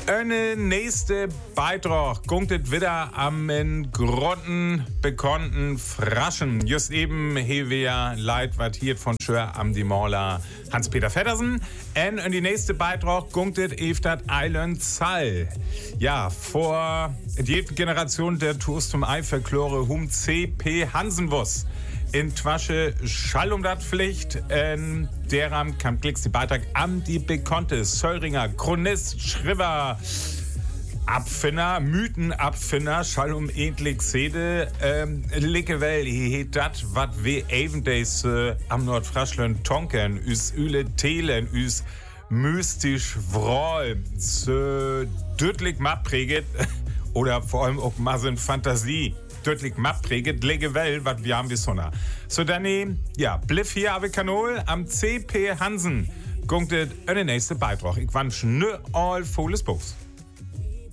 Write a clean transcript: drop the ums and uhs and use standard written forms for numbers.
Eine nächste Beitrag gunktet wieder am in Grotten bekannten Fraschen. Just eben he wir Leid wat hier von Schör am die Maler Hans-Peter Feddersen. Und die nächste Beitrag gunktet Eftat Island Zall. Ja, vor die Generation der Tours zum Eifelklore hum C.P. Hansenwuss. In Twasche Schallumdatpflicht, deram kam klicks die Beitrag am die bekannte Söllringer Chronist, Schriver, Abfinner, Mythenabfinner, Schallum endlich Sede, Lickewell, he dat, wat we evendays am Nordfraschland tonken, üs üle Telen, üs mystisch Wroll, so dödlich mappreget, oder vor allem auch massen Fantasie. Deutlich mappreget, Legewell, wat wir haben wie Sonne. So dann, ja, bliff hier ave Kanol am C.P. Hansen. Gunktet eine nächste Beitrag. Ich wünsche ne all volles Buchs.